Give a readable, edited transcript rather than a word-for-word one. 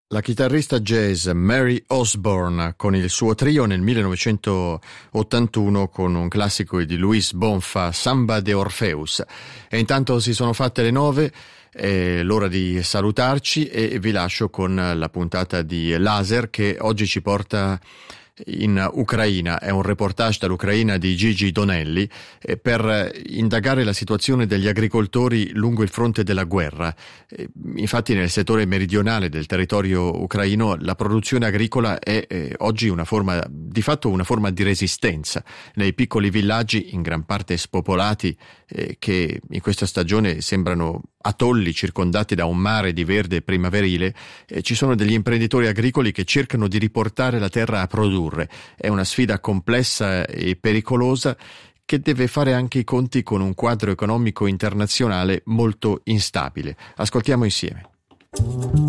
La chitarrista jazz Mary Osborne con il suo trio nel 1981 con un classico di Luis Bonfa, Samba de Orpheus. E intanto si sono fatte le 9, è l'ora di salutarci e vi lascio con la puntata di Laser che oggi ci porta in Ucraina. È un reportage dall'Ucraina di Gigi Donelli per indagare la situazione degli agricoltori lungo il fronte della guerra. Infatti nel settore meridionale del territorio ucraino la produzione agricola è oggi una forma di resistenza. Nei piccoli villaggi in gran parte spopolati che in questa stagione sembrano atolli circondati da un mare di verde primaverile, ci sono degli imprenditori agricoli che cercano di riportare la terra a produrre. È una sfida complessa e pericolosa che deve fare anche i conti con un quadro economico internazionale molto instabile. Ascoltiamo insieme.